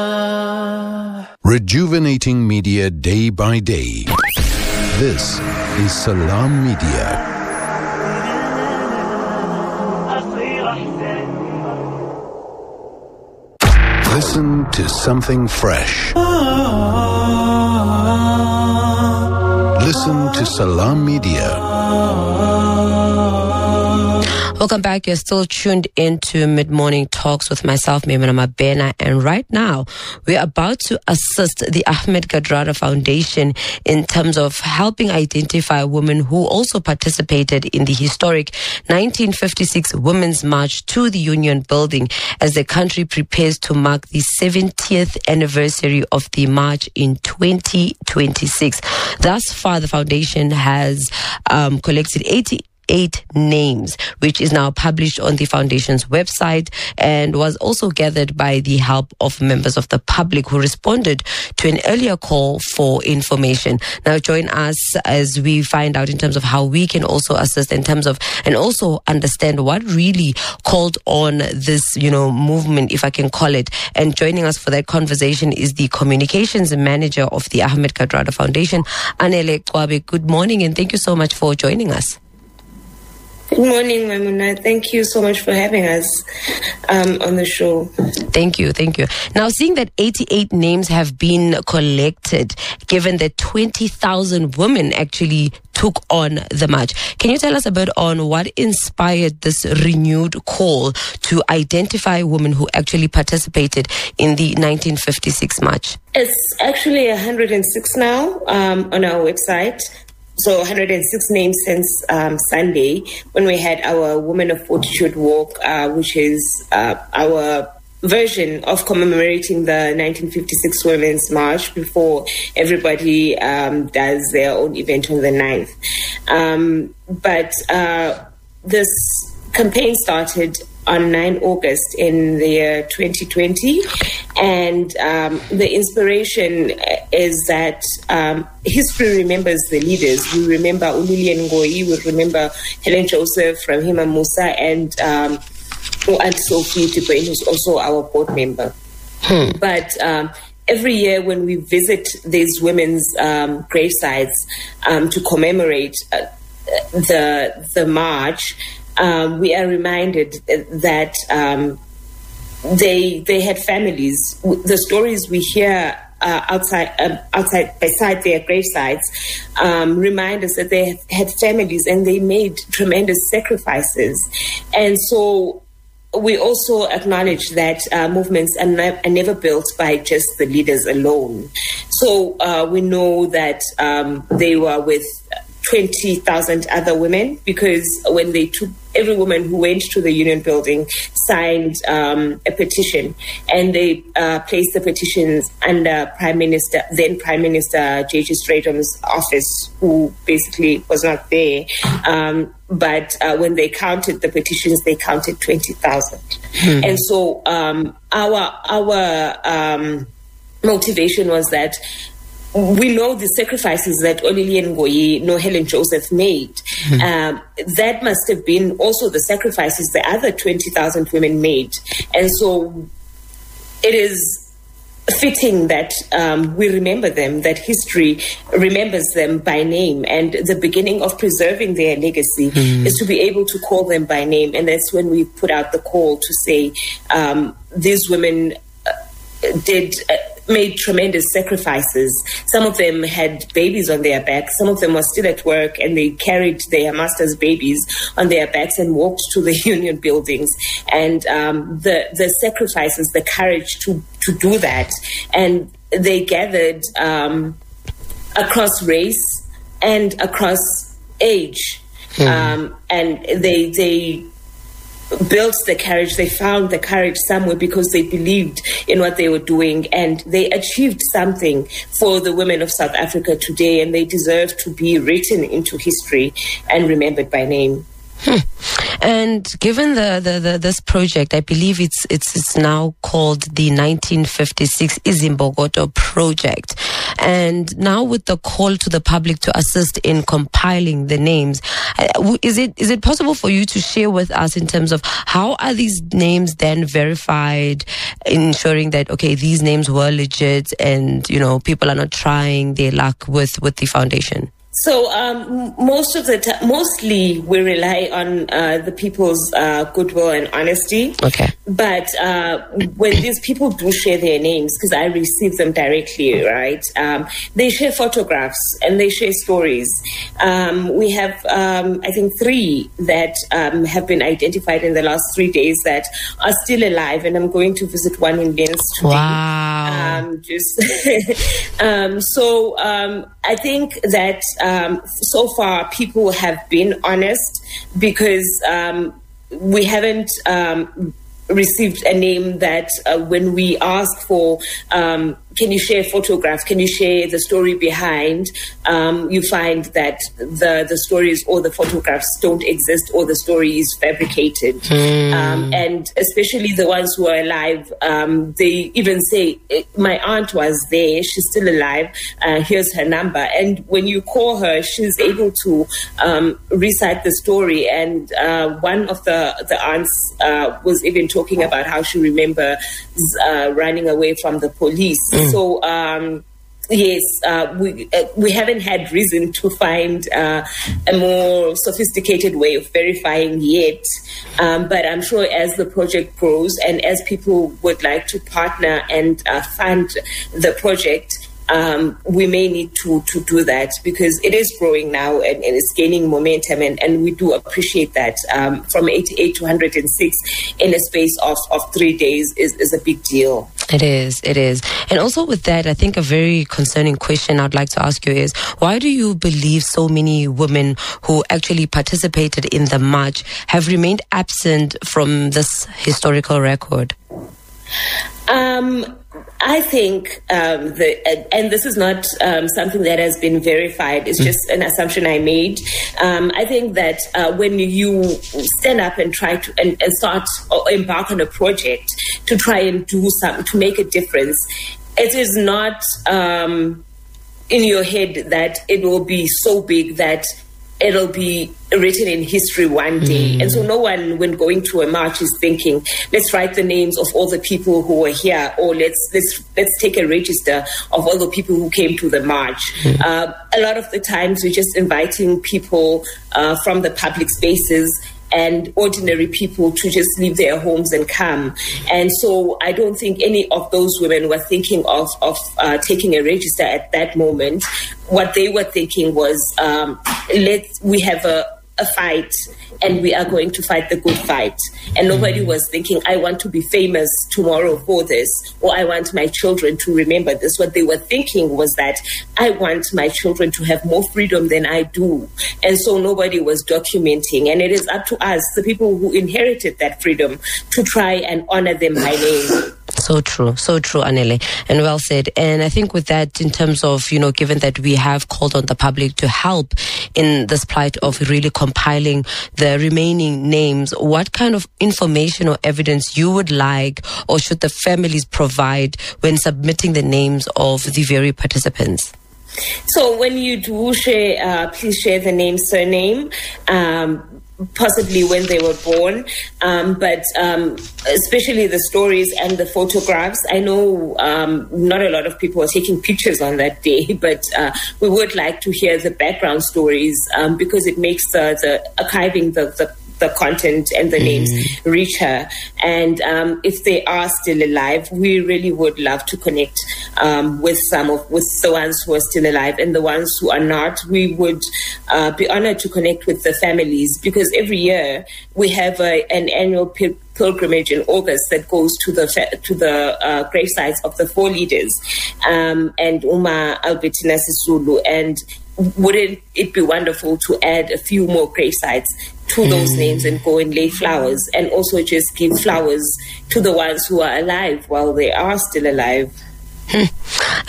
Rejuvenating media day by day. This is Salam Media. Listen to something fresh. Listen to Salam Media. Welcome back. You're still tuned into Mid-Morning Talks with myself, Maimuna Mabena. And right now, we're about to assist the Ahmed Kathrada Foundation in terms of helping identify women who also participated in the historic 1956 Women's March to the Union Building as the country prepares to mark the 70th anniversary of the march in 2026. Thus far, the foundation has collected 88 names, which is now published on the foundation's website and was also gathered by the help of members of the public who responded to an earlier call for information. Now join us as we find out in terms of how we can also assist in terms of and also understand what really called on this, movement, if I can call it. And joining us for that conversation is the communications manager of the Ahmed Kathrada Foundation, Anele Cwabe. Good morning and thank you so much for joining us. Good morning, Maimuna. Thank you so much for having us on the show. Thank you. Now, seeing that 88 names have been collected, given that 20,000 women actually took on the march, can you tell us a bit on what inspired this renewed call to identify women who actually participated in the 1956 march? It's actually 106 now on our website. So 106 names since Sunday when we had our Women of Fortitude Walk, which is our version of commemorating the 1956 Women's March before everybody does their own event on the 9th. But this campaign started on 9 August in the year 2020. And the inspiration is that history remembers the leaders. We remember Lilian Ngoyi, we remember Helen Joseph, Rahima Musa, and Aunt Sophie Tipoin, who's also our board member. But every year when we visit these women's gravesites to commemorate the march, we are reminded that they had families. The stories we hear outside beside their gravesites remind us that they had families and they made tremendous sacrifices. And so we also acknowledge that movements are never built by just the leaders alone. So we know that they were with 20,000 other women, because when they took, every woman who went to the Union Building signed a petition, and they placed the petitions under then Prime Minister J.G. Straton's office, who basically was not there. But when they counted the petitions, they counted 20,000. And so our motivation was that we know the sacrifices that Lilian Ngoyi, Helen Joseph made. That must have been also the sacrifices the other 20,000 women made. And so it is fitting that we remember them, that history remembers them by name. And the beginning of preserving their legacy is to be able to call them by name. And that's when we put out the call to say these women made tremendous sacrifices. Some of them had babies on their backs. Some of them were still at work and they carried their master's babies on their backs and walked to the Union Buildings. And the sacrifices, the courage to do that. And they gathered across race and across age. And they built the courage. They found the courage somewhere because they believed in what they were doing, and they achieved something for the women of South Africa today, and they deserve to be written into history and remembered by name. And given this project, I believe it's now called the 1956 Izimbokodo Project. And now with the call to the public to assist in compiling the names, is it possible for you to share with us in terms of how are these names then verified, ensuring that, okay, these names were legit and, people are not trying their luck with the foundation? So mostly we rely on the people's goodwill and honesty. Okay. But when these people do share their names, because I receive them directly, right? They share photographs and they share stories. We have, I think, 3 that have been identified in the last 3 days that are still alive, and I'm going to visit one in Lens today. Wow. So I think that so far people have been honest, because we haven't received a name that when we ask for, can you share a photograph, can you share the story behind, you find that the stories or the photographs don't exist, or the story is fabricated. And especially the ones who are alive, they even say, my aunt was there, she's still alive, here's her number. And when you call her, she's able to recite the story. And one of the aunts was even talking about how she remembers running away from the police. So yes, we haven't had reason to find a more sophisticated way of verifying yet. But I'm sure as the project grows and as people would like to partner and fund the project, we may need to do that, because it is growing now and it's gaining momentum, and we do appreciate that. From 88 to 106 in a space of 3 days is a big deal. It is. And also with that, I think a very concerning question I'd like to ask you is, why do you believe so many women who actually participated in the march have remained absent from this historical record? I think, and this is not something that has been verified, it's just an assumption I made. I think that when you stand up and try to and start or embark on a project to try and do something, to make a difference, it is not in your head that it will be so big that it'll be written in history one day. And so no one, when going to a march, is thinking, let's write the names of all the people who were here, or let's take a register of all the people who came to the march. A lot of the times we're just inviting people from the public spaces and ordinary people to just leave their homes and come. And so I don't think any of those women were thinking of taking a register at that moment. What they were thinking was, we have a fight, and we are going to fight the good fight. And nobody was thinking, I want to be famous tomorrow for this, or I want my children to remember this. What they were thinking was that I want my children to have more freedom than I do. And so nobody was documenting. And it is up to us, the people who inherited that freedom, to try and honor them by name. So true, Anele, and well said. And I think with that, in terms of, given that we have called on the public to help in this plight of really compiling the remaining names, what kind of information or evidence you would like, or should the families provide when submitting the names of the very participants? So when you do share, please share the name, surname, possibly when they were born, but especially the stories and the photographs. I know not a lot of people are taking pictures on that day, but we would like to hear the background stories, because it makes the archiving the content and the names richer. And if they are still alive, we really would love to connect with the ones who are still alive, and the ones who are not, we would be honored to connect with the families, because every year we have an annual pilgrimage in August that goes to the grave sites of the 4 leaders, and Uma Albertina Sisulu. And wouldn't it be wonderful to add a few more grave sites to those names and go and lay flowers, and also just give flowers to the ones who are alive while they are still alive?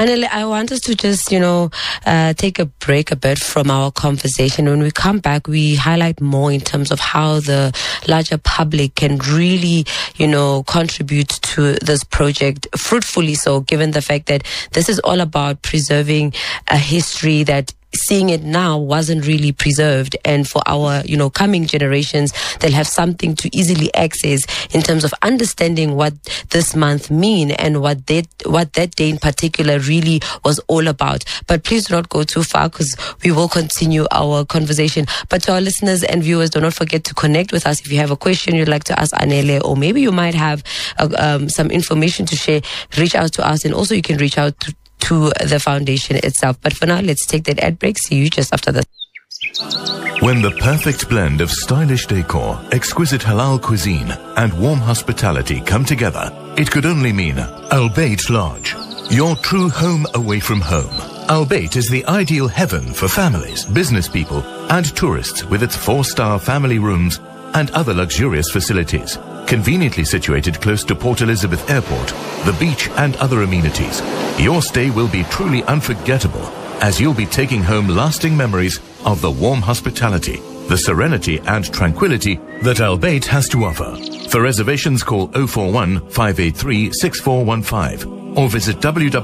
Anele, I want us to just, take a break a bit from our conversation. When we come back, we highlight more in terms of how the larger public can really, contribute to this project fruitfully so, given the fact that this is all about preserving a history that seeing it now wasn't really preserved, and for our coming generations, they'll have something to easily access in terms of understanding what this month mean and what that day in particular really was all about. But please do not go too far, because we will continue our conversation. But to our listeners and viewers, do not forget to connect with us if you have a question you'd like to ask Anele, or maybe you might have some information to share. Reach out to us, and also you can reach out to the foundation itself. But for now, let's take that ad break. See you just after this. When the perfect blend of stylish decor, exquisite halal cuisine, and warm hospitality come together, it could only mean Albeit Lodge, your true home away from home. Albeit is the ideal heaven for families, business people, and tourists, with its 4-star family rooms and other luxurious facilities. Conveniently situated close to Port Elizabeth Airport, the beach, and other amenities, your stay will be truly unforgettable, as you'll be taking home lasting memories of the warm hospitality, the serenity and tranquility that Albeit has to offer. For reservations, call 041 583 6415 or visit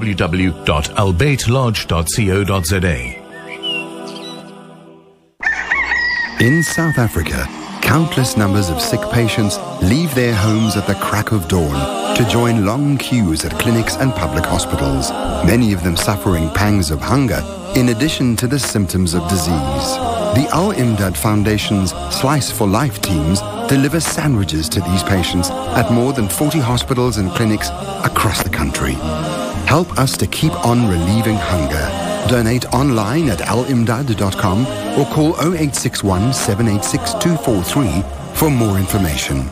www.albeitlodge.co.za. In South Africa, countless numbers of sick patients leave their homes at the crack of dawn to join long queues at clinics and public hospitals, many of them suffering pangs of hunger in addition to the symptoms of disease. The Al Imdad Foundation's Slice for Life teams deliver sandwiches to these patients at more than 40 hospitals and clinics across the country. Help us to keep on relieving hunger. Donate online at alimdad.com or call 0861 786 243 for more information.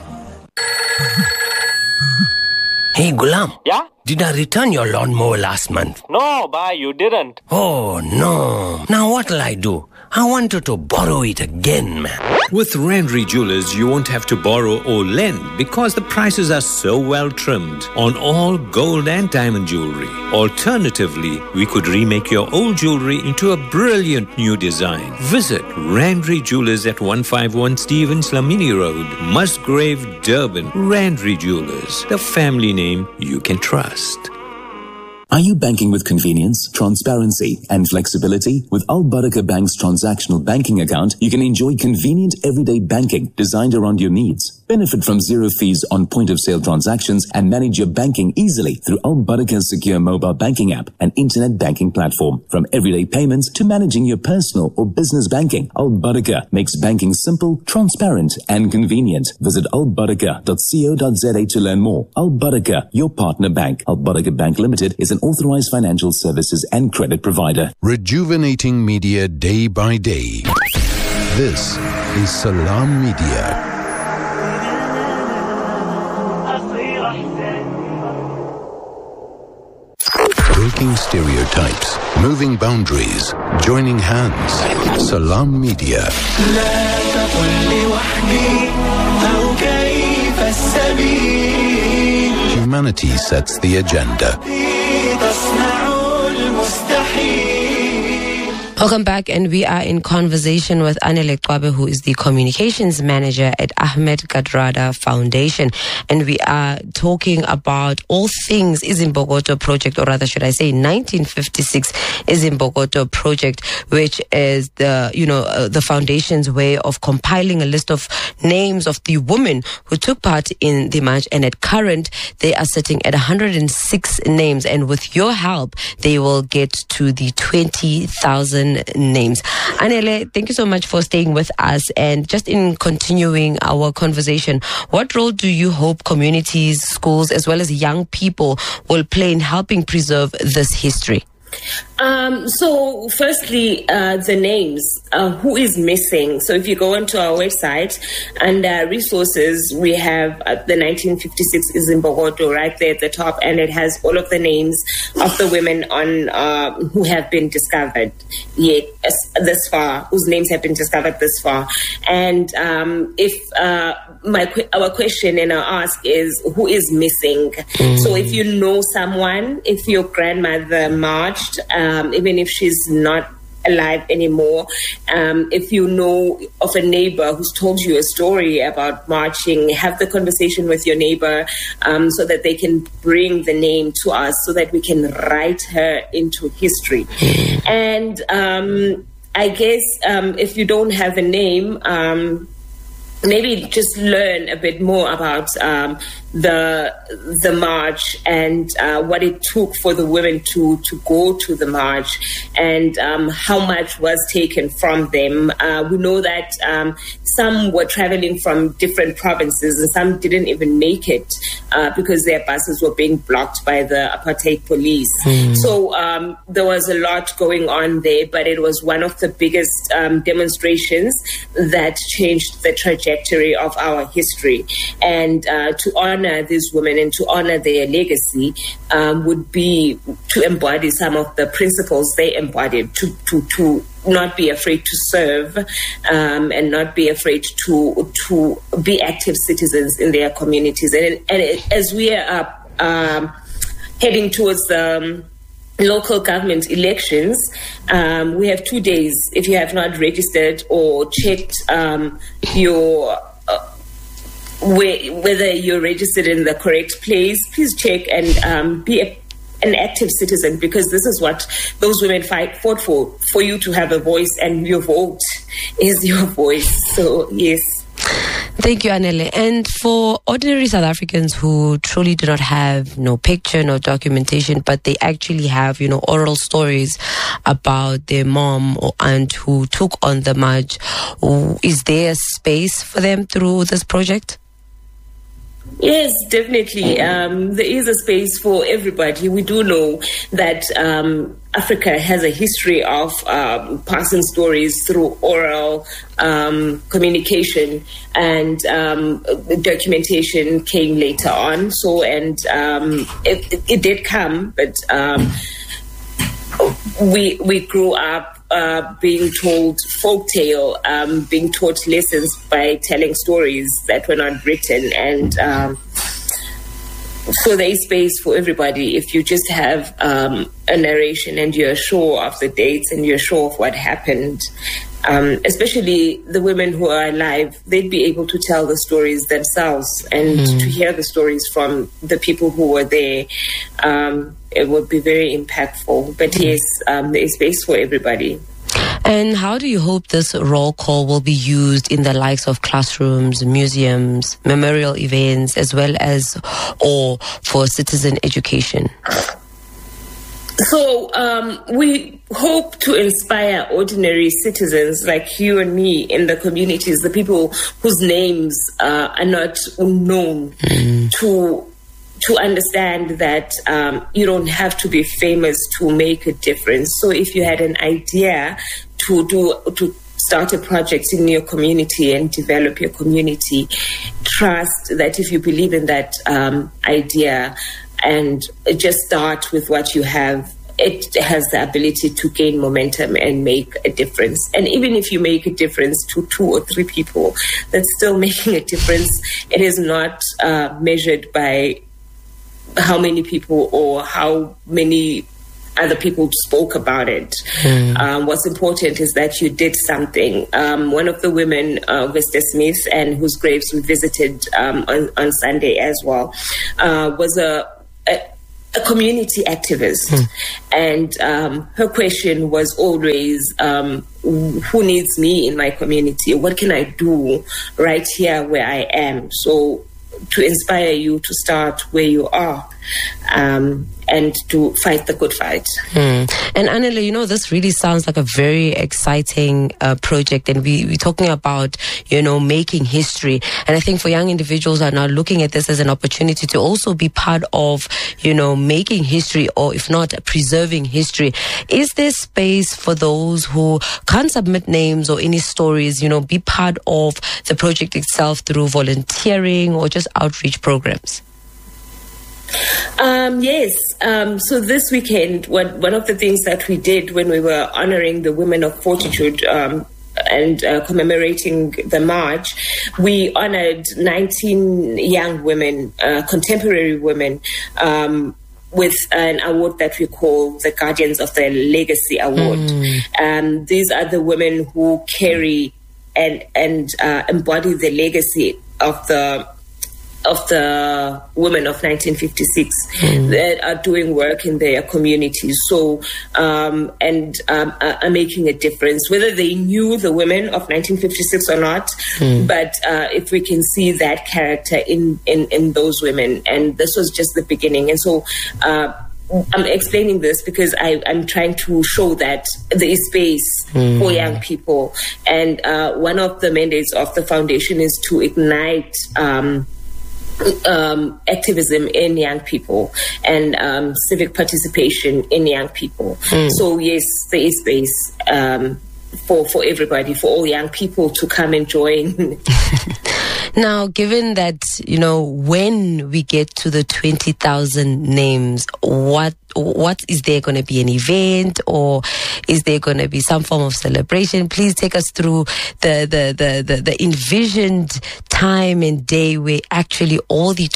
Hey, Gulam. Yeah? Did I return your lawnmower last month? No, bye, you didn't. Oh, no. Now what'll I do? I wanted to borrow it again, man. With Randry Jewelers, you won't have to borrow or lend because the prices are so well trimmed on all gold and diamond jewelry. Alternatively, we could remake your old jewelry into a brilliant new design. Visit Randry Jewelers at 151 Stevens Lamini Road, Musgrave, Durban. Randry Jewelers, the family name you can trust. Are you banking with convenience, transparency, and flexibility? With Al Barakah Bank's transactional banking account, you can enjoy convenient everyday banking designed around your needs. Benefit from zero fees on point-of-sale transactions and manage your banking easily through Al Barakah's secure mobile banking app and internet banking platform. From everyday payments to managing your personal or business banking, Al Barakah makes banking simple, transparent, and convenient. Visit albarakah.co.za to learn more. Al Barakah, your partner bank. Al Barakah Bank Limited is an authorized financial services and credit provider. Rejuvenating media day by day. This is Salam Media. Breaking stereotypes, moving boundaries, joining hands. Salam Media. Humanity sets the agenda. Welcome back, and we are in conversation with Anele Kwabe, who is the communications manager at Ahmed Kathrada Foundation, and we are talking about all things Izimbokodo project, or rather should I say 1956 Izimbokodo project, which is the foundation's way of compiling a list of names of the women who took part in the march, and at current they are sitting at 106 names, and with your help they will get to the 20,000 names. Anele, thank you so much for staying with us, and just in continuing our conversation, what role do you hope communities, schools, as well as young people will play in helping preserve this history? So firstly, the names, who is missing. So if you go onto our website and resources, we have the 1956 Izimbokodo right there at the top, and it has all of the names of the women on who have been discovered yet this far, whose names have been discovered this far. And if our question and our ask is, who is missing? So if you know someone, if your grandmother marched, even if she's not alive anymore, if you know of a neighbor who's told you a story about marching, have the conversation with your neighbor so that they can bring the name to us so that we can write her into history. And I guess if you don't have a name, maybe just learn a bit more about the march and what it took for the women to go to the march, and how much was taken from them. We know that some were traveling from different provinces and some didn't even make it because their buses were being blocked by the apartheid police. So there was a lot going on there, but it was one of the biggest demonstrations that changed the trajectory of our history. And to honor these women and to honor their legacy would be to embody some of the principles they embodied, to not be afraid to serve and not be afraid to be active citizens in their communities. And as we are heading towards local government elections, we have 2 days. If you have not registered or checked your whether you're registered in the correct place, please check and be an active citizen, because this is what those women fought for you to have a voice, and your vote is your voice. So yes. Thank you, Anele. And for ordinary South Africans who truly do not have no picture, no documentation, but they actually have, oral stories about their mom or aunt who took on the march, is there a space for them through this project? Yes, definitely. There is a space for everybody. We do know that Africa has a history of passing stories through oral communication, and documentation came later on. So, and it did come, but we grew up being told folktale, being taught lessons by telling stories that were not written, and so there is space for everybody. If you just have a narration and you're sure of the dates and you're sure of what happened, especially the women who are alive, they'd be able to tell the stories themselves, and to hear the stories from the people who were there, it would be very impactful. But yes, there is space for everybody. And how do you hope this roll call will be used in the likes of classrooms, museums, memorial events, as well as or for citizen education? So we hope to inspire ordinary citizens like you and me in the communities, the people whose names are not known, to understand that you don't have to be famous to make a difference. So if you had an idea to start a project in your community and develop your community, trust that if you believe in that idea and just start with what you have, it has the ability to gain momentum and make a difference. And even if you make a difference to 2 or 3 people, that's still making a difference. It is not measured by how many people or how many other people spoke about it. What's important is that you did something. One of the women, Vesta Smith, and whose graves we visited on Sunday as well, was a community activist. And her question was always, who needs me in my community? What can I do right here where I am? So to inspire you to start where you are and to fight the good fight. And Anele, this really sounds like a very exciting project, and we're talking about, making history. And I think for young individuals are now looking at this as an opportunity to also be part of, making history, or if not, preserving history. Is there space for those who can't submit names or any stories, be part of the project itself through volunteering or just outreach programs? Yes. So this weekend, one of the things that we did when we were honoring the Women of Fortitude and commemorating the march, we honored 19 young women, contemporary women, with an award that we call the Guardians of the Legacy Award. These are the women who carry and embody the legacy of the women of 1956 that are doing work in their communities. So, and are making a difference, whether they knew the women of 1956 or not. But if we can see that character in those women, and this was just the beginning. And so, I'm explaining this because I'm trying to show that there is space for young people. And one of the mandates of the foundation is to ignite activism in young people and civic participation in young people. So yes, there is space for everybody, for all young people to come and join. Now, given that, when we get to the 20,000 names, what is there going to be an event, or is there going to be some form of celebration? Please take us through the envisioned time and day where actually all the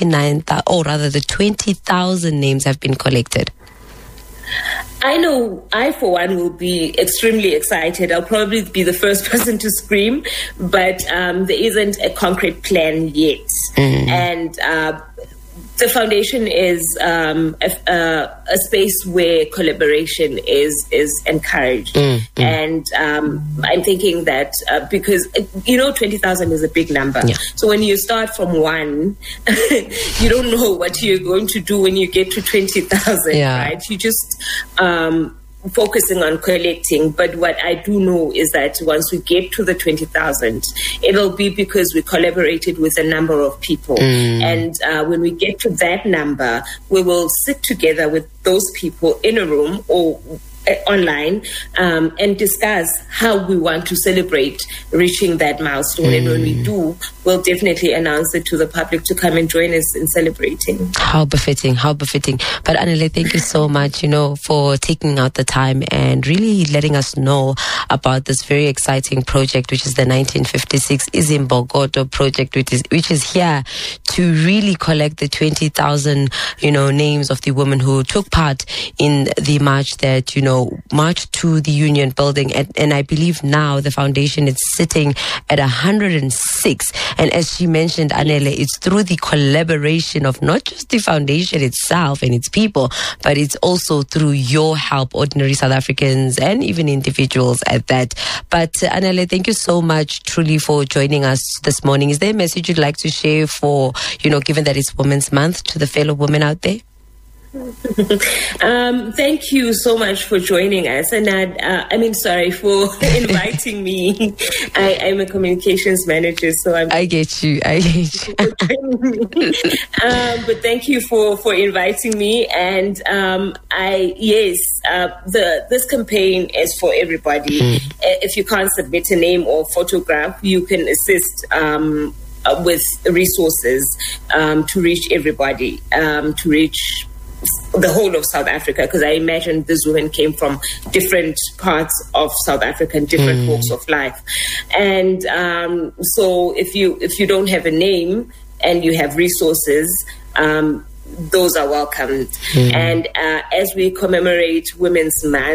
20,000 names have been collected. I know I, for one, will be extremely excited. I'll probably be the first person to scream, but there isn't a concrete plan yet. And the foundation is a space where collaboration is encouraged. And I'm thinking that because, 20,000 is a big number. Yeah. So when you start from one, you don't know what you're going to do when you get to 20,000, right? You just focusing on collecting. But what I do know is that once we get to the 20,000, it'll be because we collaborated with a number of people. And when we get to that number, we will sit together with those people in a room or online and discuss how we want to celebrate reaching that milestone. And when we do, we'll definitely announce it to the public to come and join us in celebrating. How befitting. But Anele, thank you so much, for taking out the time and really letting us know about this very exciting project, which is the 1956 Izimbokodo project, which is here to really collect the 20,000, names of the women who took part in the march that, marched to the Union Building. And I believe now the foundation is sitting at 106. And as she mentioned, Anele, it's through the collaboration of not just the foundation itself and its people, but it's also through your help, ordinary South Africans and even individuals at that. But Anele, thank you so much truly for joining us this morning. Is there a message you'd like to share for, given that it's Women's Month, to the fellow women out there? Thank you so much for joining us, and sorry for inviting me. I'm a communications manager, so I get you. But thank you for inviting me, and this campaign is for everybody. If you can't submit a name or photograph, you can assist with resources to reach everybody, to reach the whole of South Africa, because I imagine these women came from different parts of South Africa and different walks of life. And so if you don't have a name and you have resources, those are welcomed. And as we commemorate Women's Month,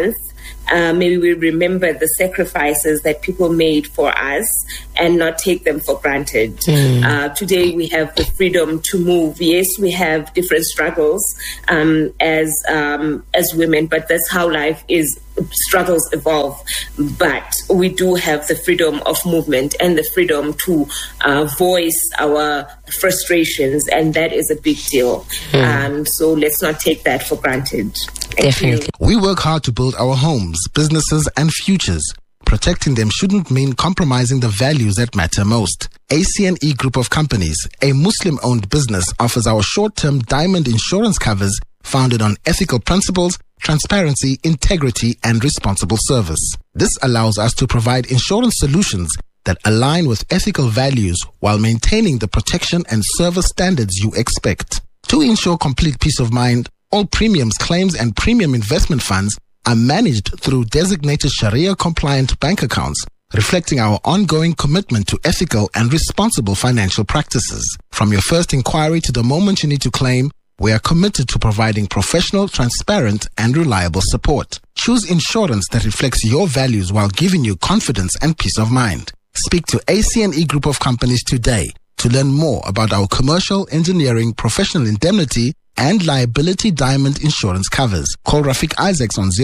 maybe we remember the sacrifices that people made for us and not take them for granted. Today we have the freedom to move. Yes, we have different struggles as women, but that's how life is. Struggles evolve, but we do have the freedom of movement and the freedom to voice our frustrations, and that is a big deal. So let's not take that for granted. Definitely. We work hard to build our homes, businesses, and futures. Protecting them shouldn't mean compromising the values that matter most. ACNE Group of Companies, a Muslim-owned business, offers our short-term diamond insurance covers founded on ethical principles, transparency, integrity, and responsible service. This allows us to provide insurance solutions that align with ethical values while maintaining the protection and service standards you expect. To ensure complete peace of mind, all premiums, claims, and premium investment funds are managed through designated Sharia-compliant bank accounts, reflecting our ongoing commitment to ethical and responsible financial practices. From your first inquiry to the moment you need to claim, we are committed to providing professional, transparent, and reliable support. Choose insurance that reflects your values while giving you confidence and peace of mind. Speak to ACNE Group of Companies today to learn more about our commercial, engineering, professional indemnity, and liability diamond insurance covers. Call Rafiq Isaacs on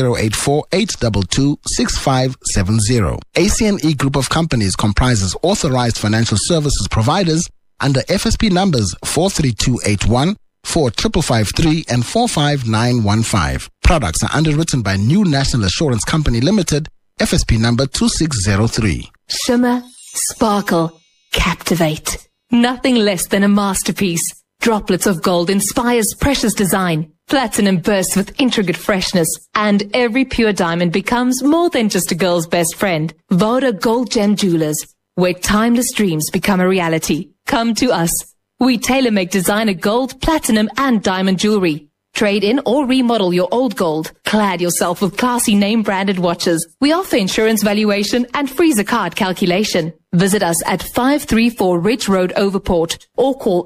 084-822-6570. ACNE Group of Companies comprises authorized financial services providers under FSP numbers 43281, 4553 and 45915. Products are underwritten by New National Assurance Company Limited, FSP number 2603. Shimmer, sparkle, captivate. Nothing less than a masterpiece. Droplets of gold inspires precious design. Platinum bursts with intricate freshness. And every pure diamond becomes more than just a girl's best friend. Voda Gold Gem Jewelers, where timeless dreams become a reality. Come to us. We tailor-make designer gold, platinum, and diamond jewelry. Trade in or remodel your old gold. Clad yourself with classy name-branded watches. We offer insurance valuation and free zakat calculation. Visit us at 534 Ridge Road, Overport, or call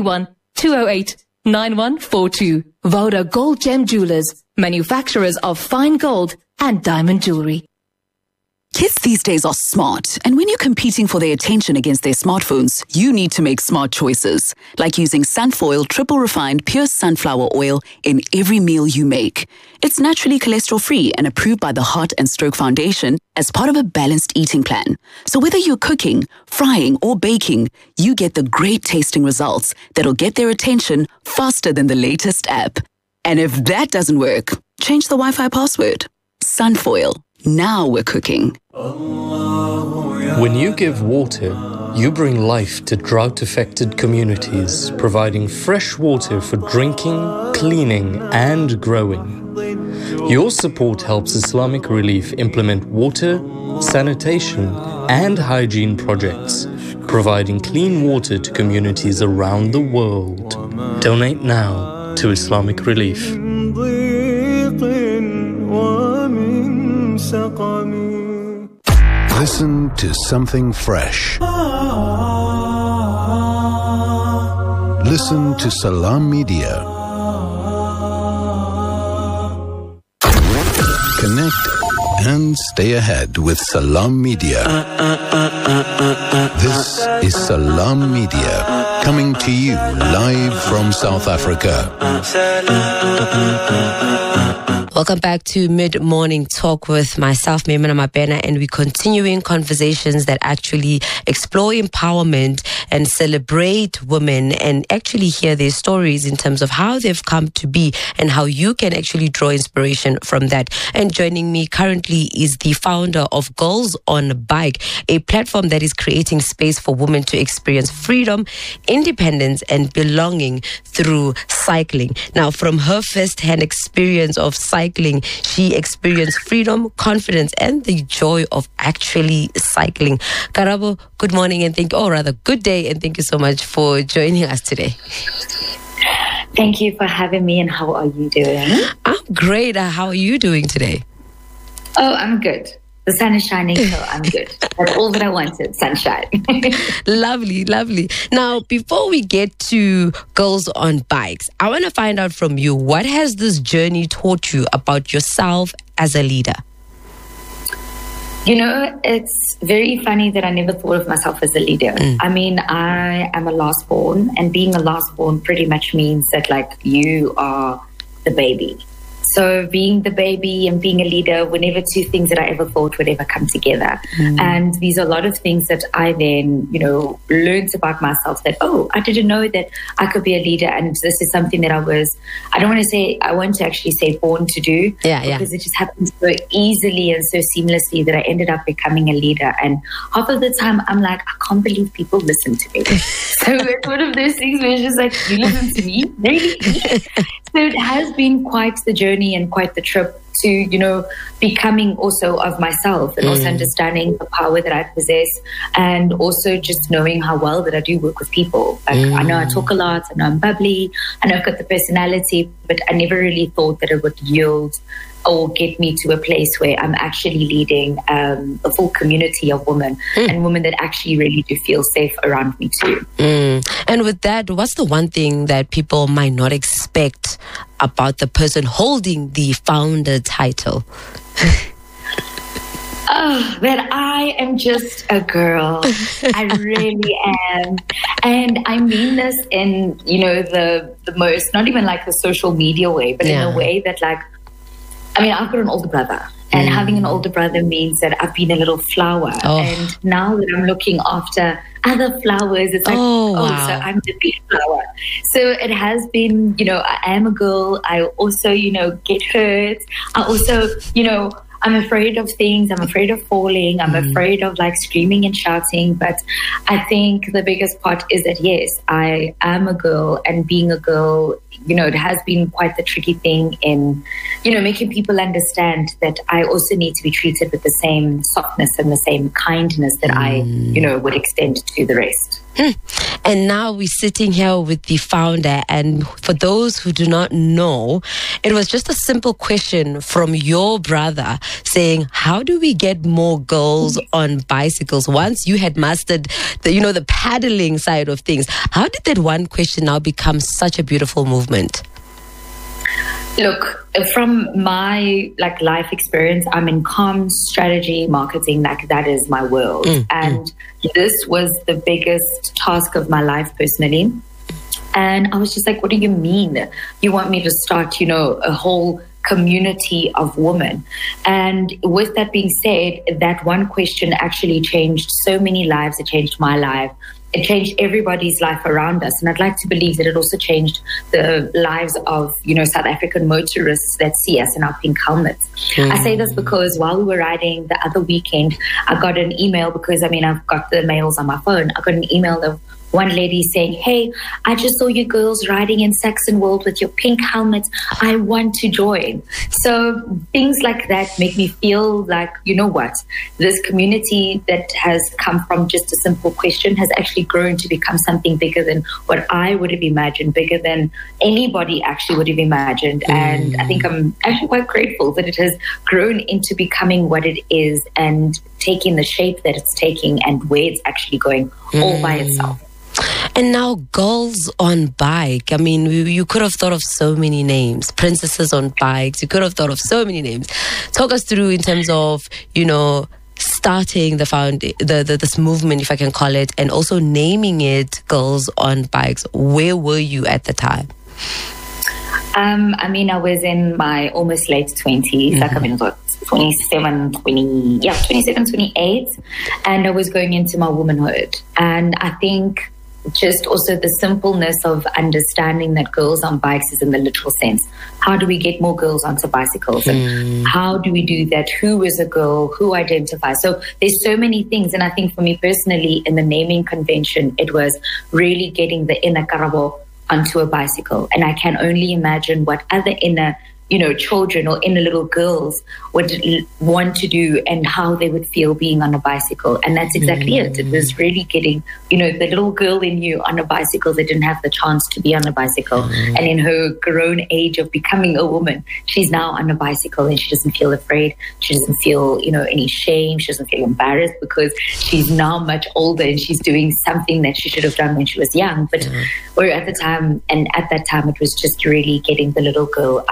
031-208-9142. Voda Gold Gem Jewelers, manufacturers of fine gold and diamond jewelry. Kids these days are smart, and when you're competing for their attention against their smartphones, you need to make smart choices, like using Sunfoil Triple Refined Pure Sunflower Oil in every meal you make. It's naturally cholesterol-free and approved by the Heart and Stroke Foundation as part of a balanced eating plan. So whether you're cooking, frying, or baking, you get the great tasting results that'll get their attention faster than the latest app. And if that doesn't work, change the Wi-Fi password. Sunfoil. Now we're cooking. When you give water, you bring life to drought-affected communities, providing fresh water for drinking, cleaning, and growing. Your support helps Islamic Relief implement water, sanitation, and hygiene projects, providing clean water to communities around the world. Donate now to Islamic Relief. Listen to something fresh. Listen to Salam Media. Connect and stay ahead with Salam Media. This is Salam Media, coming to you live from South Africa. Welcome back to Mid-Morning Talk with myself, Maimuna Mabena, and we're continuing conversations that actually explore empowerment and celebrate women and actually hear their stories in terms of how they've come to be and how you can actually draw inspiration from that. And joining me currently is the founder of Girls on Bike, a platform that is creating space for women to experience freedom, independence, and belonging through cycling. Now, from her first-hand experience of cycling, she experienced freedom, confidence, and the joy of actually cycling. Karabo, good morning and good day, and thank you so much for joining us today. Thank you for having me, and how are you doing? I'm great. How are you doing today? Oh, I'm good. The sun is shining, so I'm good. That's all that I wanted, sunshine. Lovely, lovely. Now, before we get to Girls on Bikes, I want to find out from you, what has this journey taught you about yourself as a leader? You know, it's very funny that I never thought of myself as a leader. I mean, I am a last born, and being a last born pretty much means that, like, you are the baby. So being the baby and being a leader were never two things that I ever thought would ever come together. And these are a lot of things that I then, you know, learned about myself that, oh, I didn't know that I could be a leader. And this is something that I want to actually say born to do. Because it just happened so easily and so seamlessly that I ended up becoming a leader. And half of the time I'm like, I can't believe people listen to me. So it's one of those things where it's just like, you listen to me? Really? So it has been quite the journey and quite the trip to, you know, becoming also of myself and also understanding the power that I possess, and also just knowing how well that I do work with people. Like, I know I talk a lot, I know I'm bubbly, I know I've got the personality, but I never really thought that it would yield or get me to a place where I'm actually leading a full community of women and women that actually really do feel safe around me too. And with that, what's the one thing that people might not expect about the person holding the founder title? That I am just a girl. I really am. And I mean this in, you know, the most, not even like the social media way, but in a way that, like, I mean, I've got an older brother, and having an older brother means that I've been a little flower. And now that I'm looking after other flowers, it's like, so I'm the big flower. So it has been, you know, I am a girl. I also, you know, get hurt. I also, you know, I'm afraid of things. I'm afraid of falling. I'm afraid of, like, screaming and shouting. But I think the biggest part is that, yes, I am a girl, and being a girl, you know, it has been quite the tricky thing in, you know, making people understand that I also need to be treated with the same softness and the same kindness that I, you know, would extend to the rest. And now we're sitting here with the founder, and for those who do not know, it was just a simple question from your brother saying, how do we get more girls on bicycles? Once you had mastered the, you know, the paddling side of things, how did that one question now become such a beautiful movement? Look, from my, like, life experience, I'm in comms, strategy, marketing. Like, that is my world. And this was the biggest task of my life personally. And I was just like, what do you mean? You want me to start, you know, a whole community of women? And with that being said, that one question actually changed so many lives. It changed my life. It changed everybody's life around us. And I'd like to believe that it also changed the lives of, you know, South African motorists that see us in our pink helmets. I say this because while we were riding the other weekend, I got an email, because, I mean, I've got the mails on my phone. I got an email of one lady saying, hey, I just saw you girls riding in Saxon World with your pink helmets. I want to join. So things like that make me feel like, you know what, this community that has come from just a simple question has actually grown to become something bigger than what I would have imagined, bigger than anybody actually would have imagined. And I think I'm actually quite grateful that it has grown into becoming what it is and taking the shape that it's taking and where it's actually going all by itself. And now, girls on bike. I mean, you could have thought of so many names. Princesses on bikes. You could have thought of so many names. Talk us through in terms of, you know, starting this movement, if I can call it, and also naming it Girls on Bikes. Where were you at the time? I mean, I was in my almost late 20s. Like, I mean, 27, 28. And I was going into my womanhood. And I think just also the simpleness of understanding that girls on bikes is in the literal sense. How do we get more girls onto bicycles? And how do we do that? Who is a girl? Who identifies? So there's so many things. And I think for me personally, in the naming convention, it was really getting the inner Karabo onto a bicycle. And I can only imagine what other inner, you know, children or inner little girls would want to do and how they would feel being on a bicycle. And that's exactly it. It was really getting, you know, the little girl in you on a bicycle that didn't have the chance to be on a bicycle. And in her grown age of becoming a woman, she's now on a bicycle and she doesn't feel afraid. She doesn't feel, you know, any shame. She doesn't feel embarrassed because she's now much older and she's doing something that she should have done when she was young. But where at the time, and at that time, it was just really getting the little girl out of me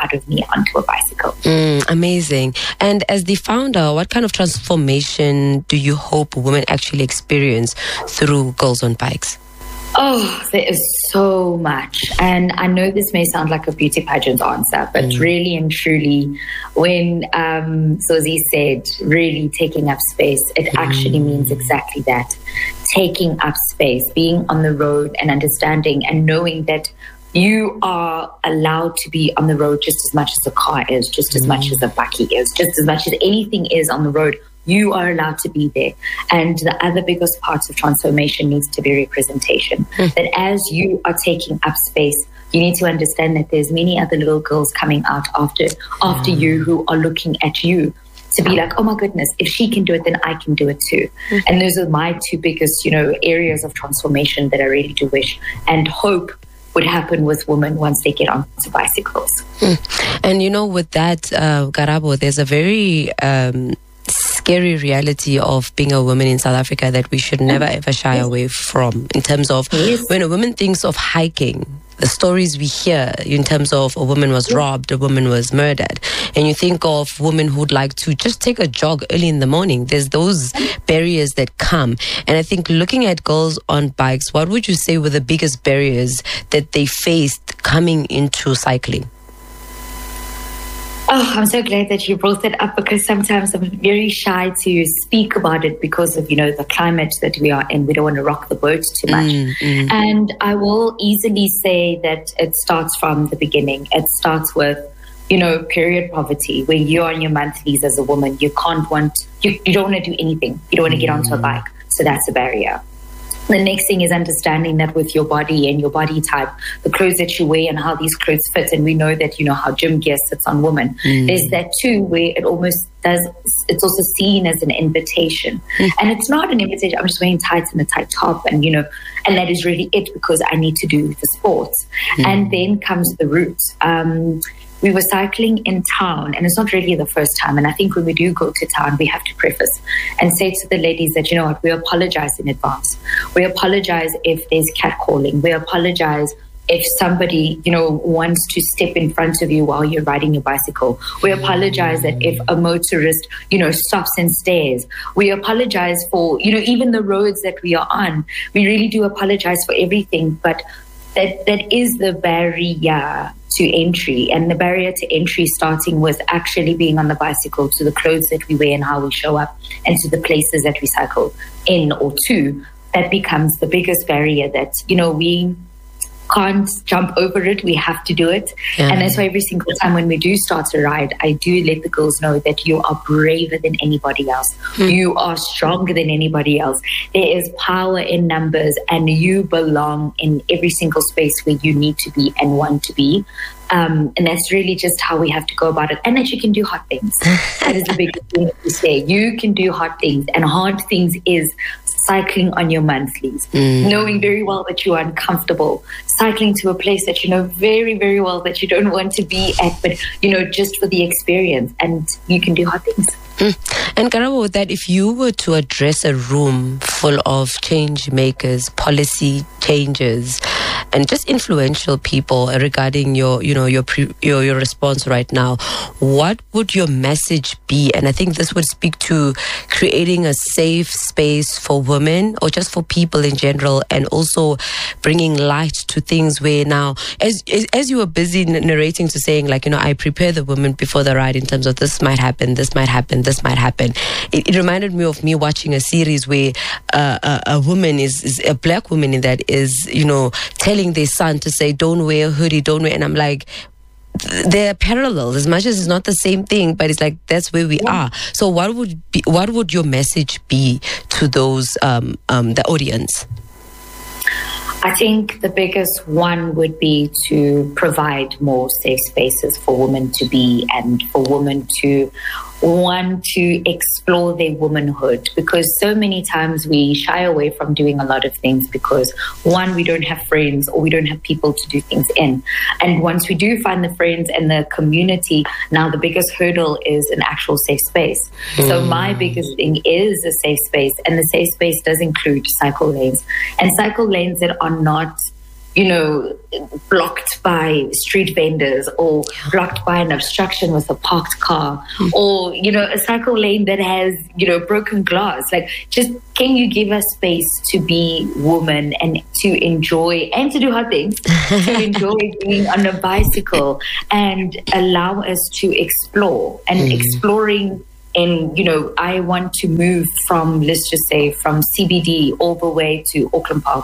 onto a bicycle. Amazing. And as the founder, what kind of transformation do you hope women actually experience through Girls on Bikes? Oh, there is so much. And I know this may sound like a beauty pageant answer, but really and truly, when Sozi said really taking up space, it actually means exactly that. Taking up space, being on the road and understanding and knowing that you are allowed to be on the road just as much as a car is, just as much as a bakkie is, just as much as anything is on the road. You are allowed to be there. And the other biggest part of transformation needs to be representation. That as you are taking up space, you need to understand that there's many other little girls coming out after you who are looking at you to be like, oh my goodness, if she can do it, then I can do it too. And those are my two biggest, areas of transformation that I really do wish and hope would happen with women once they get onto bicycles. And with that, Karabo, there's a very scary reality of being a woman in South Africa that we should never ever shy away from, in terms of when a woman thinks of hiking, the stories we hear in terms of a woman was robbed, a woman was murdered, and you think of women who'd like to just take a jog early in the morning. There's those barriers that come. And I think looking at Girls on Bikes, what would you say were the biggest barriers that they faced coming into cycling? Oh, I'm so glad that you brought that up, because sometimes I'm very shy to speak about it because of, the climate that we are in. We don't want to rock the boat too much. And I will easily say that it starts from the beginning. It starts with, period poverty, where you're on your monthlies as a woman. You don't want to do anything. You don't want to get onto a bike. So that's a barrier. The next thing is understanding that with your body and your body type, the clothes that you wear and how these clothes fit. And we know that, how gym gear sits on women. There's that too, where it almost does, it's also seen as an invitation. And it's not an invitation. I'm just wearing tights and a tight top and, and that is really it because I need to do the sports. And then comes the roots. We were cycling in town, and it's not really the first time. And I think when we do go to town, we have to preface and say to the ladies that, we apologize in advance. We apologize if there's catcalling. We apologize if somebody, wants to step in front of you while you're riding your bicycle. We apologize that if a motorist, stops and stares. We apologize for, even the roads that we are on. We really do apologize for everything, but that is the barrier to entry. And the barrier to entry starting with actually being on the bicycle, to the clothes that we wear and how we show up, and to the places that we cycle in or to, that becomes the biggest barrier that, we can't jump over it. We have to do it. And that's why every single time when we do start a ride, I do let the girls know that you are braver than anybody else. You are stronger than anybody else. There is power in numbers, and you belong in every single space where you need to be and want to be. And that's really just how we have to go about it. And that you can do hard things. That is the biggest thing that we say. You can do hard things. And hard things is cycling on your monthlies, knowing very well that you are uncomfortable, cycling to a place that you know very, very well that you don't want to be at, but, just for the experience. And you can do hard things. And Karabo, with that, if you were to address a room full of change makers, policy changers, and just influential people regarding your response right now, what would your message be? And I think this would speak to creating a safe space for women, or just for people in general, and also bringing light to things where now, as you were busy narrating to saying, I prepare the women before the ride in terms of this might happen, this might happen, this might happen. It reminded me of me watching a series where a woman is a black woman in that is, telling their son to say, don't wear a hoodie, don't wear, and I'm like, they're parallels as much as it's not the same thing, but it's like that's where we are. So what would your message be to those the audience? I think the biggest one would be to provide more safe spaces for women to be, and for women to want to explore their womanhood, because so many times we shy away from doing a lot of things because, one, we don't have friends or we don't have people to do things in. And once we do find the friends and the community, now the biggest hurdle is an actual safe space. So my biggest thing is a safe space, and the safe space does include cycle lanes, and cycle lanes that are not blocked by street vendors or blocked by an obstruction with a parked car or, a cycle lane that has, broken glass. Like, just can you give us space to be women and to enjoy and to do hard things, to enjoy being on a bicycle and allow us to explore and exploring. And, I want to move from, let's just say, from CBD all the way to Auckland Park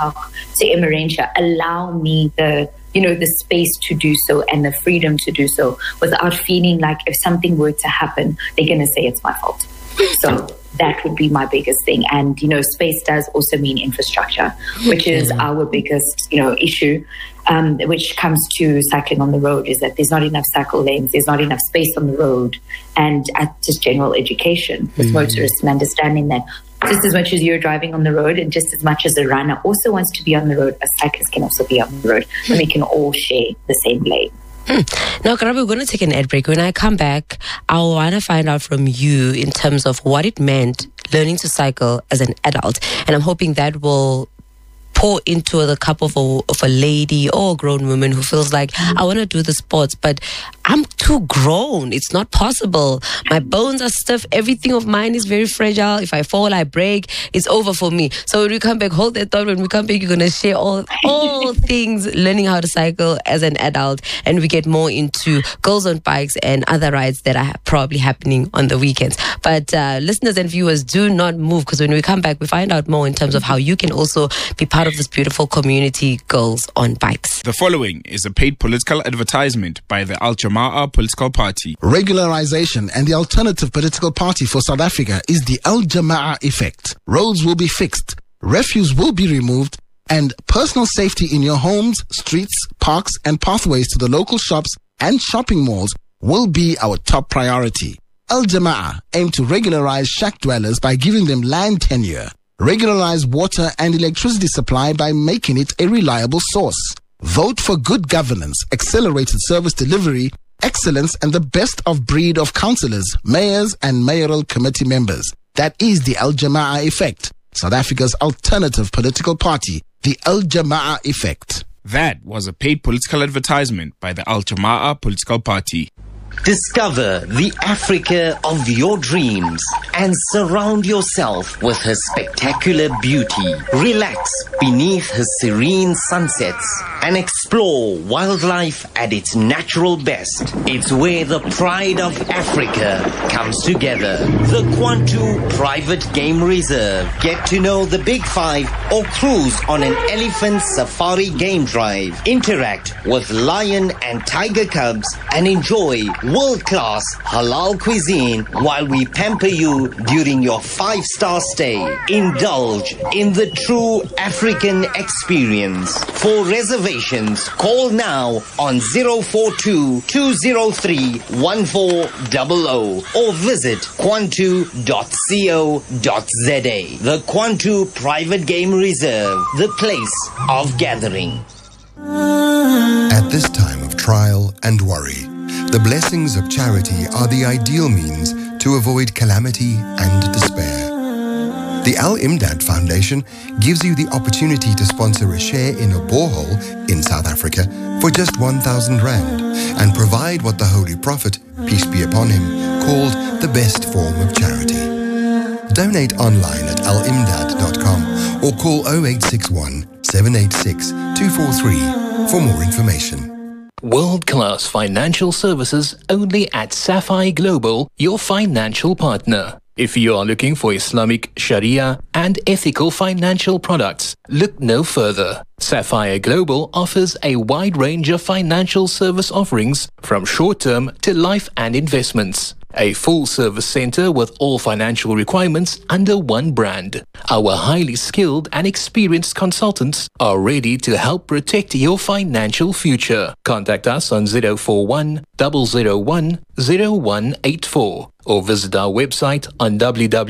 to Emmarentia. Allow me the space to do so and the freedom to do so without feeling like if something were to happen, they're going to say it's my fault. So that would be my biggest thing. And, space does also mean infrastructure, which is our biggest, issue. Which comes to cycling on the road, is that there's not enough cycle lanes, there's not enough space on the road, and just general education with motorists and understanding that just as much as you're driving on the road and just as much as a runner also wants to be on the road, a cyclist can also be on the road, and we can all share the same lane. Now, Karabo, we're going to take an ad break. When I come back, I want to find out from you in terms of what it meant learning to cycle as an adult, and I'm hoping that will pour into the cup of a lady or a grown woman who feels like, I want to do the sports, but I'm too grown. It's not possible. My bones are stiff. Everything of mine is very fragile. If I fall, I break. It's over for me. So when we come back, hold that thought. When we come back, you're going to share all things learning how to cycle as an adult, and we get more into girls on bikes and other rides that are probably happening on the weekends. But listeners and viewers, do not move, because when we come back, we find out more in terms of how you can also be part of this beautiful community, Girls on Bikes. The following is a paid political advertisement by the Al Jamaah Political Party. Regularization and the alternative political party for South Africa is the Al Jamaah effect. Roads will be fixed, refuse will be removed, and personal safety in your homes, streets, parks, and pathways to the local shops and shopping malls will be our top priority. Al Jamaah aim to regularize shack dwellers by giving them land tenure. Regularize water and electricity supply by making it a reliable source. Vote for good governance, accelerated service delivery, excellence, and the best of breed of councillors, mayors, and mayoral committee members. That is the Al Jamaah effect. South Africa's alternative political party, the Al Jamaah effect. That was a paid political advertisement by the Al Jamaah Political Party. Discover the Africa of your dreams and surround yourself with her spectacular beauty. Relax beneath her serene sunsets and explore wildlife at its natural best. It's where the pride of Africa comes together. The Kwantu Private Game Reserve. Get to know the Big Five or cruise on an elephant safari game drive. Interact with lion and tiger cubs and enjoy world-class halal cuisine while we pamper you during your 5-star stay. Indulge in the true African experience. For reservations, call now on 042-203-1400 or visit kwantu.co.za. The Kwantu Private Game Reserve, the place of gathering. At this time of trial and worry, the blessings of charity are the ideal means to avoid calamity and despair. The Al Imdad Foundation gives you the opportunity to sponsor a share in a borehole in South Africa for just 1,000 Rand and provide what the Holy Prophet, peace be upon him, called the best form of charity. Donate online at alimdad.com or call 0861 786 243 for more information. World-class financial services only at Sapphire Global, your financial partner. If you are looking for Islamic, Sharia, and ethical financial products, look no further. Sapphire Global offers a wide range of financial service offerings from short-term to life and investments. A full-service center with all financial requirements under one brand. Our highly skilled and experienced consultants are ready to help protect your financial future. Contact us on 041 001 0184 or visit our website on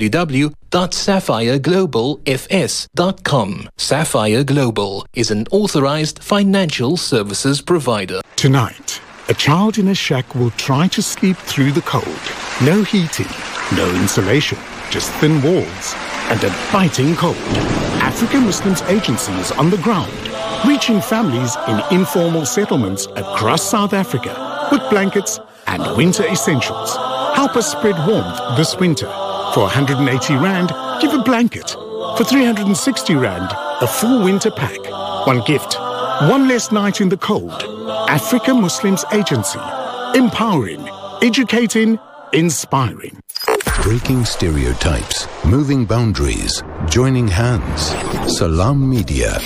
www.sapphireglobalfs.com. Sapphire Global is an authorized financial services provider. Tonight, a child in a shack will try to sleep through the cold. No heating, no insulation, just thin walls and a biting cold. African Muslims Agency is on the ground reaching families in informal settlements across South Africa with blankets and winter essentials. Help us spread warmth this winter. For 180 Rand, give a blanket. For 360 Rand, a full winter pack. One gift, one less night in the cold. Africa Muslims Agency. Empowering, educating, inspiring. Breaking stereotypes, moving boundaries, joining hands. Salam Media.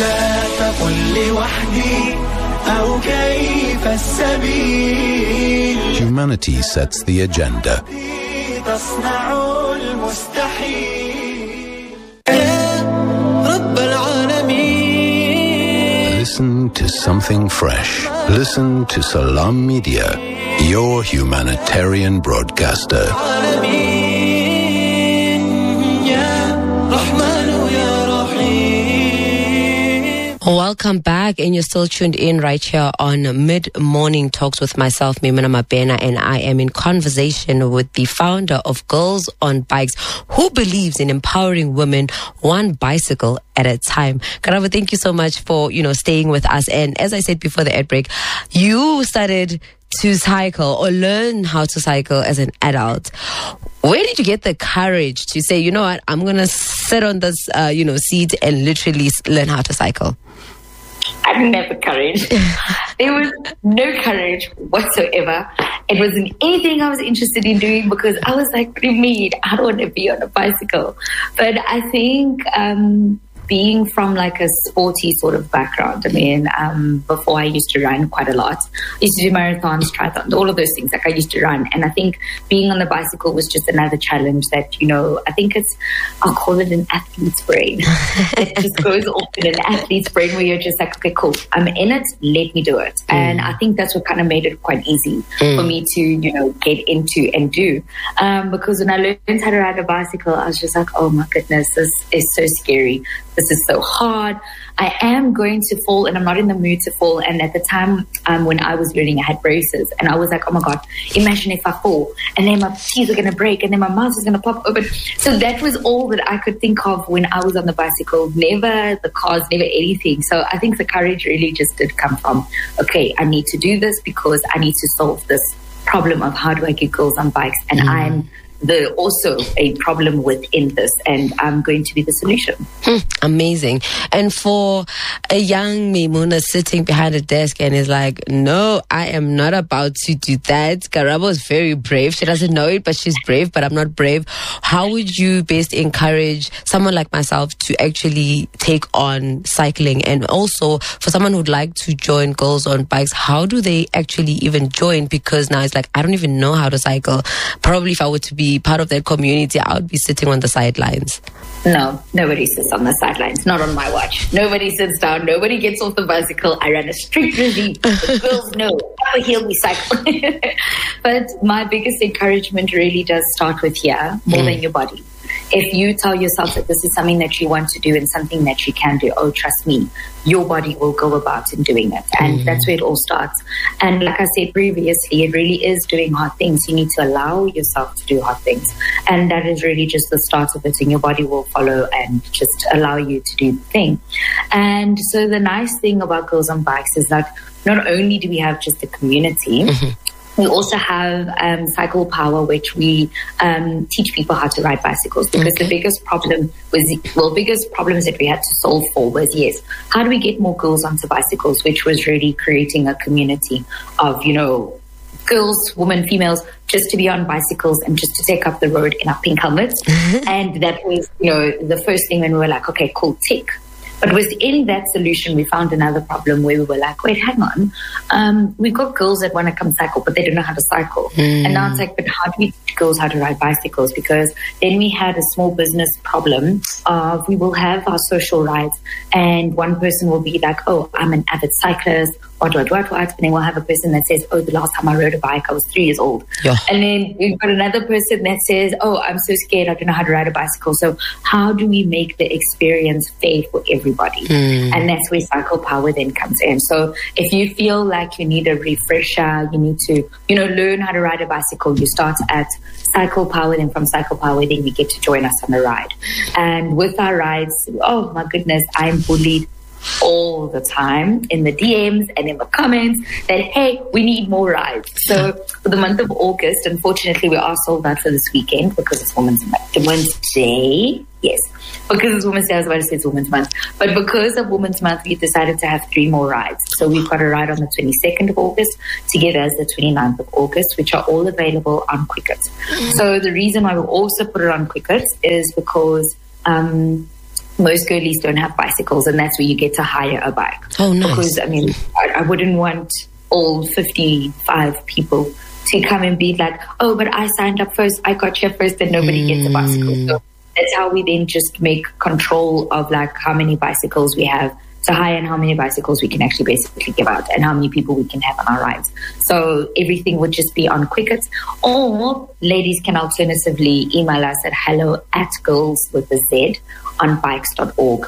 Humanity sets the agenda. Listen to something fresh. Listen to Salam Media, your humanitarian broadcaster. Welcome back, and you're still tuned in right here on Mid-Morning Talks with myself, Maimuna Mabena, and I am in conversation with the founder of Girls on Bikes, who believes in empowering women one bicycle at a time. Karabo, thank you so much for, staying with us. And as I said before the ad break, you started to cycle or learn how to cycle as an adult. Where did you get the courage to say, you know what, I'm going to sit on this, seat and literally learn how to cycle? I didn't have the courage. There was no courage whatsoever. It wasn't anything I was interested in doing because I was like, what do you mean? I don't want to be on a bicycle. But I think being from like a sporty sort of background, before I used to run quite a lot. I used to do marathons, triathlons, all of those things. Like I used to run. And I think being on the bicycle was just another challenge that, I think I'll call it an athlete's brain. It just goes off in an athlete's brain where you're just like, okay, cool, I'm in it, let me do it. And I think that's what kind of made it quite easy for me to, get into and do. Because when I learned how to ride a bicycle, I was just like, oh my goodness, this is so scary. This is so hard. I am going to fall and I'm not in the mood to fall. And at the time when I was learning, I had braces and I was like, oh my God, imagine if I fall and then my teeth are going to break and then my mouth is going to pop open. So that was all that I could think of when I was on the bicycle. Never the cars, never anything. So I think the courage really just did come from, okay, I need to do this because I need to solve this problem of how do I get girls on bikes. And I'm also a problem within this, and I'm going to be the solution. Amazing. And for a young Maimuna sitting behind a desk and is like, no, I am not about to do that. Karabo is very brave. She doesn't know it, but she's brave, but I'm not brave. How would you best encourage someone like myself to actually take on cycling? And also for someone who'd like to join Girls on Bikes, how do they actually even join? Because now it's like, I don't even know how to cycle. Probably if I were to be part of that community, I would be sitting on the sidelines. No, nobody sits on the sidelines. Not on my watch. Nobody sits down. Nobody gets off the bicycle. I run a strict regime. The girls know. Upper heel, we cycle. But my biggest encouragement really does start with here, more than your body. If you tell yourself that this is something that you want to do and something that you can do, oh, trust me, your body will go about in doing it. And that's where it all starts. And like I said previously, it really is doing hard things. You need to allow yourself to do hard things. And that is really just the start of it. And your body will follow and just allow you to do the thing. And so the nice thing about Girls on Bikes is that not only do we have just a community, we also have Cycle Power, which we teach people how to ride bicycles. Because the biggest problem biggest problems that we had to solve for was, how do we get more girls onto bicycles, which was really creating a community of, girls, women, females, just to be on bicycles and just to take up the road in our pink helmets. And that was, the first thing when we were like, okay, cool, tick. But within that solution, we found another problem where we were like, wait, hang on. We've got girls that want to come cycle, but they don't know how to cycle. And now it's like, but how do we teach girls how to ride bicycles? Because then we had a small business problem of we will have our social rides and one person will be like, oh, I'm an avid cyclist, what. And then we'll have a person that says, oh, the last time I rode a bike, I was 3 years old. Yeah. And then we've got another person that says, oh, I'm so scared, I don't know how to ride a bicycle. So how do we make the experience fair for everybody? And that's where Cycle Power then comes in. So if you feel like you need a refresher, you need to, learn how to ride a bicycle, you start at Cycle Power, then from Cycle Power, then you get to join us on the ride. And with our rides, oh my goodness, I'm bullied all the time in the DMs and in the comments that, hey, we need more rides. So for the month of August, unfortunately, we are sold out for this weekend because it's Women's Day. Yes, because it's Women's Day, I was about to say it's Women's Month. But because of Women's Month, we decided to have 3 more rides. So we've got a ride on the 22nd of August, together as the 29th of August, which are all available on Quicket. So the reason why we also put it on Quicket is because most girlies don't have bicycles, and that's where you get to hire a bike. Oh, nice. Because, I mean, I wouldn't want all 55 people to come and be like, oh, but I signed up first, I got here first, and nobody gets a bicycle. So that's how we then just make control of like how many bicycles we have to hire and how many bicycles we can actually basically give out and how many people we can have on our rides. So everything would just be on Quicket, or ladies can alternatively email us at hello@girls with a Z on bikes.org.